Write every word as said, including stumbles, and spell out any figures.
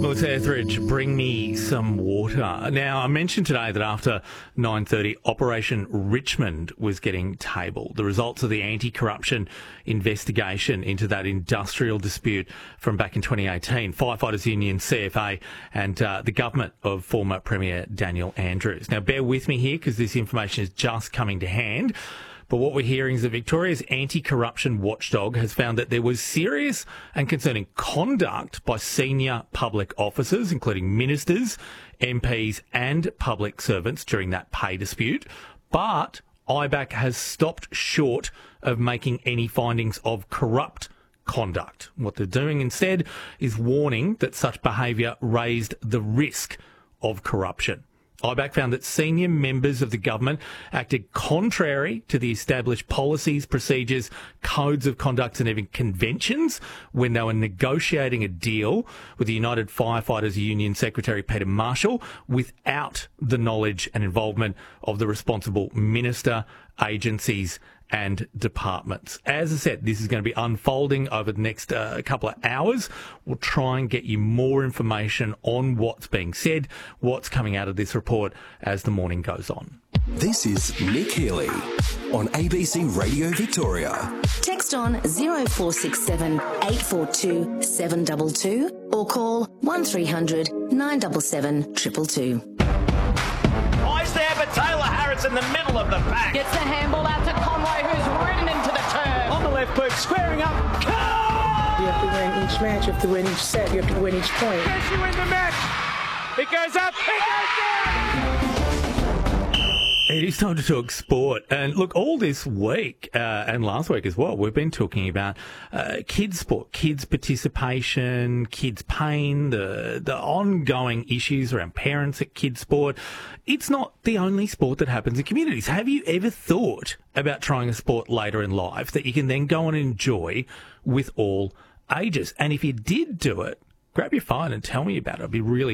Well, it's Etheridge, bring me some water. Now, I mentioned today that after nine thirty, Operation Richmond was getting tabled. The results of the anti-corruption investigation into that industrial dispute from back in twenty eighteen. Firefighters Union, C F A and uh, the government of former Premier Daniel Andrews. Now, bear with me here because this information is just coming to hand. But what we're hearing is that Victoria's anti-corruption watchdog has found that there was serious and concerning conduct by senior public officers, including ministers, M Ps and public servants during that pay dispute. But I B A C has stopped short of making any findings of corrupt conduct. What they're doing instead is warning that such behaviour raised the risk of corruption. I B A C found that senior members of the government acted contrary to the established policies, procedures, codes of conduct and even conventions when they were negotiating a deal with the United Firefighters Union Secretary Peter Marshall without the knowledge and involvement of the responsible minister, agencies and departments. As I said, this is going to be unfolding over the next uh, couple of hours. We'll try and get you more information on what's being said, what's coming out of this report as the morning goes on. This is Nick Healy on A B C Radio Victoria. Text on zero four six seven, eight four two, seven two two or call one three hundred, nine seven seven, two two two. Eyes there, but Taylor Harris in the middle of the pack. Gets the handball out to Conway, who's ridden into the turn. On the left boot, squaring up. Carr! You have to win each match, you have to win each set, you have to win each point. Yes, you win the match. It goes up, it goes down. It is time to talk sport. And look, all this week uh, and last week as well, we've been talking about uh, kids sport, kids participation, kids pain, the, the ongoing issues around parents at kids sport. It's not the only sport that happens in communities. Have you ever thought about trying a sport later in life that you can then go and enjoy with all ages? And if you did do it, grab your phone and tell me about it. It'd be really